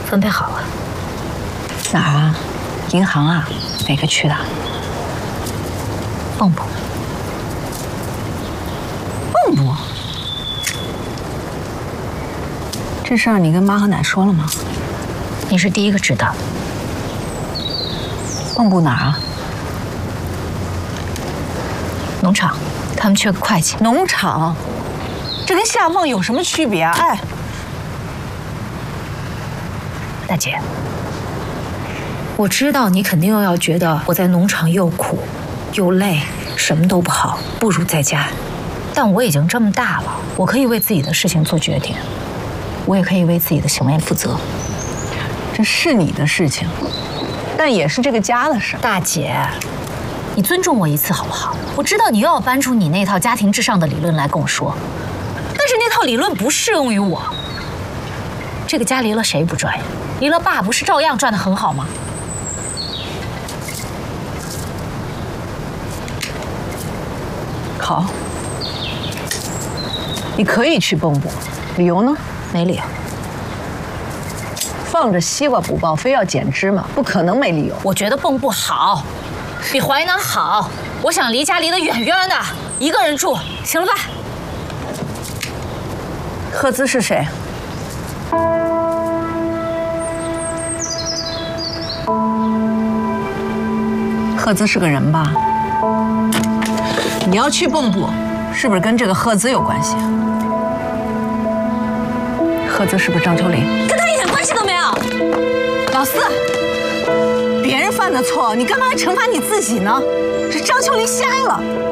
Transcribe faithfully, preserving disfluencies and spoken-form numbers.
分配好了。 哪儿啊？银行啊？哪个区的？ 蚌埠。 蚌埠？这事儿你跟妈和奶说了吗？ 你是第一个知道。 蚌埠哪儿啊？ 农场，他们缺个会计。 农场？这跟下放有什么区别啊？哎， 大姐，我知道你肯定又要觉得我在农场又苦又累，什么都不好，不如在家。但我已经这么大了，我可以为自己的事情做决定，我也可以为自己的行为负责。 这是你的事情，但也是这个家的事。 大姐，你尊重我一次好不好？我知道你又要搬出你那套家庭至上的理论来跟我说，但是那套理论不适用于我。这个家离了谁不赚呀？离了爸不是照样赚得很好吗？ 好，你可以去蚌埠，理由呢？ 没理由。 放着西瓜不报，非要减脂吗？不可能没理由。 我觉得蚌埠好，比淮南好。我想离家离得远远的，一个人住，行了吧？ 赫兹是谁？赫兹是个人吧？你要去蚌埠，是不是跟这个赫兹有关系？赫兹是不是张秋林？ 跟他一点关系都没有。 老四，别人犯的错，你干嘛还惩罚你自己呢？是张秋林瞎了。